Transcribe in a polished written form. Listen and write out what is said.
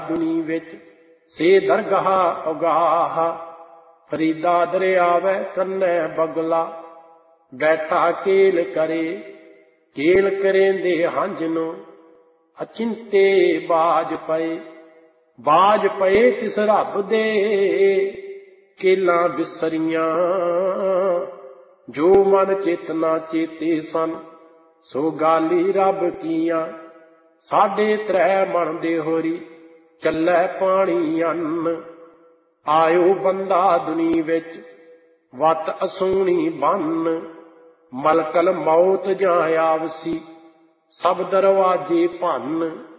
ਦੁਨੀ ਵਿੱਚ ਸੇ ਦਰਗਾਹ ਉਗਾਹ। ਫਰੀਦਾ ਦਰਿਆਵੈ ਕੰਨੈ ਬਗਲਾ ਬੈਠਾ ਕੇਲ ਕਰੇ। ਕੇਲ ਕਰੇਂਦੇ ਹੰਝ ਨੂੰ ਅਚਿੰਤੇ ਬਾਜ ਪਏ। ਬਾਜ ਪਏ ਤਿਸ ਰੱਬ ਦੇ ਕੇਲਾਂ ਵਿਸਰੀਆਂ। ਜੋ ਮਨ ਚੇਤਨਾ ਚੇਤੇ ਸਨ ਸੋ ਗਾਲੀ ਰੱਬ ਕੀਆਂ। 3.5 ਮਣ ਦੇ ਹੋਰੀ ਚੱਲੈ ਪਾਣੀ ਅੰਨ। ਆਇਓ ਬੰਦਾ ਦੁਨੀ ਵਿੱਚ ਵਤ ਅਸੂਣੀ ਬੰਨ। ਮਲਕਲ ਮੌਤ ਜਾਂ ਆਵਸੀ ਸਭ ਦਰਵਾਜੇ ਭੰਨ।